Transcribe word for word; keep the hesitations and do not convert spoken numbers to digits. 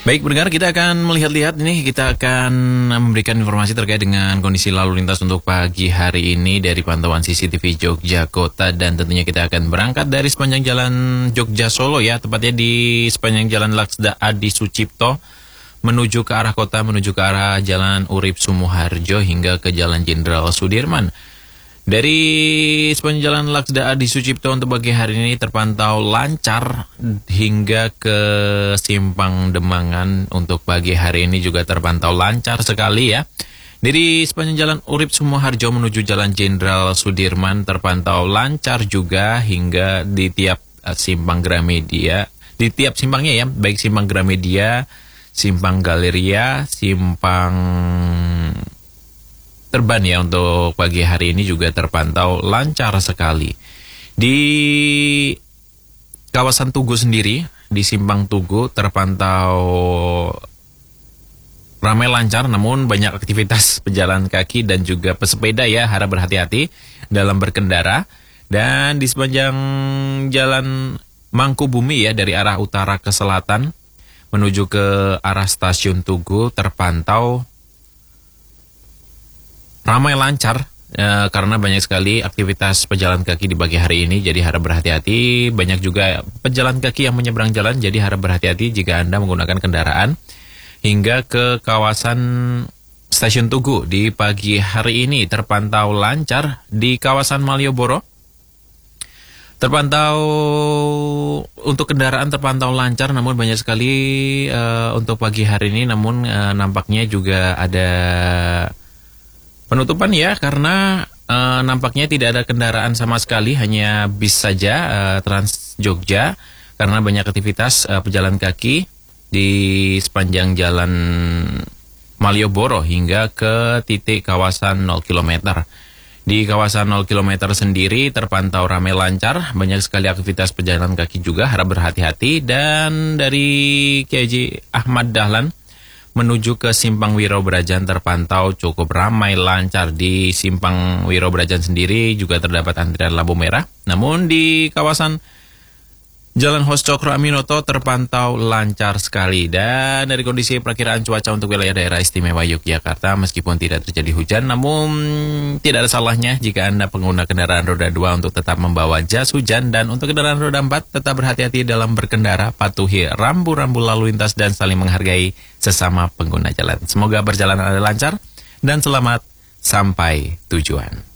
Baik, pendengar, kita akan melihat-lihat ini, kita akan memberikan informasi terkait dengan kondisi lalu lintas untuk pagi hari ini dari pantauan C C T V Jogja Kota, dan tentunya kita akan berangkat dari sepanjang jalan Jogja Solo ya, tepatnya di sepanjang jalan Laksda Adi Sucipto menuju ke arah kota, menuju ke arah jalan Urip Sumuharjo hingga ke jalan Jenderal Sudirman. Dari sepanjang jalan Laksda Adi Sucipto untuk pagi hari ini terpantau lancar hingga ke Simpang Demangan. Untuk pagi hari ini juga terpantau lancar sekali ya. Dari sepanjang jalan Urip Sumuharjo menuju jalan Jenderal Sudirman terpantau lancar juga hingga di tiap uh, simpang Gramedia. Di tiap simpangnya ya, baik simpang Gramedia, simpang Galeria, simpang Terban ya, untuk pagi hari ini juga terpantau lancar sekali. Di kawasan Tugu sendiri, di Simpang Tugu terpantau ramai lancar, namun banyak aktivitas pejalan kaki dan juga pesepeda ya, harap berhati-hati dalam berkendara. Dan di sepanjang jalan Mangkubumi ya, dari arah utara ke selatan menuju ke arah stasiun Tugu terpantau ramai lancar e, karena banyak sekali aktivitas pejalan kaki di pagi hari ini, jadi harap berhati-hati. Banyak juga pejalan kaki yang menyeberang jalan, jadi harap berhati-hati jika Anda menggunakan kendaraan. Hingga ke kawasan stasiun Tugu di pagi hari ini terpantau lancar. Di kawasan Malioboro terpantau untuk kendaraan terpantau lancar, namun banyak sekali e, untuk pagi hari ini, namun e, nampaknya juga ada penutupan ya, karena e, nampaknya tidak ada kendaraan sama sekali, hanya bis saja e, Trans Jogja, karena banyak aktivitas e, pejalan kaki di sepanjang jalan Malioboro hingga ke titik kawasan nol kilometer. Di kawasan nol kilometer sendiri terpantau ramai lancar, banyak sekali aktivitas pejalan kaki juga, harap berhati-hati. Dan dari Kiai Haji Ahmad Dahlan menuju ke Simpang Wirobrajan terpantau cukup ramai lancar. Di Simpang Wirobrajan sendiri juga terdapat antrian lampu merah. Namun di kawasan Jalan Hos Cokro Aminoto terpantau lancar sekali. Dan dari kondisi perakiraan cuaca untuk wilayah daerah istimewa Yogyakarta, meskipun tidak terjadi hujan, namun tidak ada salahnya jika Anda pengguna kendaraan roda dua untuk tetap membawa jas hujan. Dan untuk kendaraan roda empat, tetap berhati-hati dalam berkendara, patuhi rambu-rambu lalu lintas, dan saling menghargai sesama pengguna jalan. Semoga perjalanan Anda lancar dan selamat sampai tujuan.